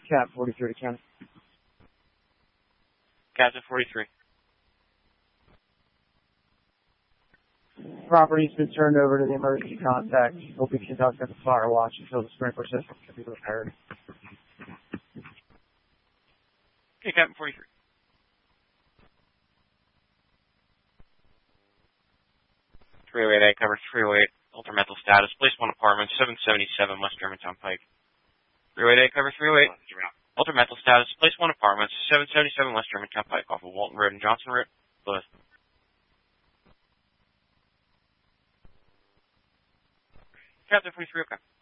Cap 43, County. Captain 43. Property's been turned over to the emergency contact. Will be conducting the fire watch until the sprinkler system can be repaired. Okay, Captain 43. Freeway A covers 308. Ultramental status. Place 1 apartment, 777 West Germantown Pike. Freeway A covers 308. Ultramental status. Place 1 apartment, 777 West Germantown Pike off of Walton Road and Johnson Road. Louis. Captain 43, okay.